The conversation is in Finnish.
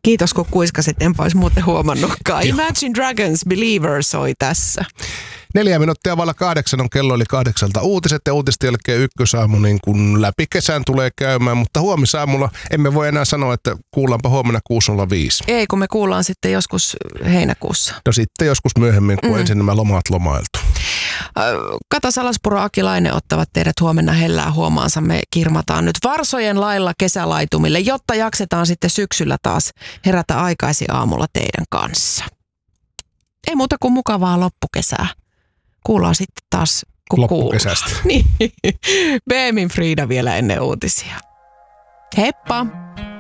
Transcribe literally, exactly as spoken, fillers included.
Kiitos kun kuiskasit, enpä olisi muuten huomannutkaan. Imagine Dragons Believer soi tässä. Neljä minuuttia vailla kahdeksan on kello, eli kahdeksalta uutiset ja uutisten jälkeen ykkösaamu niin kun läpi kesän tulee käymään, mutta huomisaamulla emme voi enää sanoa, että kuullaanpa huomenna kuusi nolla viisi. Ei, kun me kuullaan sitten joskus heinäkuussa. No sitten joskus myöhemmin, kun mm. ensin nämä lomat lomailtu. Kata Salaspuro, Aki Laine ottavat teidät huomenna hellää huomaansa. Me kirmataan nyt varsojen lailla kesälaitumille, jotta jaksetaan sitten syksyllä taas herätä aikaisin aamulla teidän kanssa. Ei muuta kuin mukavaa loppukesää. Kuullaan sitten taas, kun loppukesästä. Niin. B M in Frida vielä ennen uutisia. Heippa!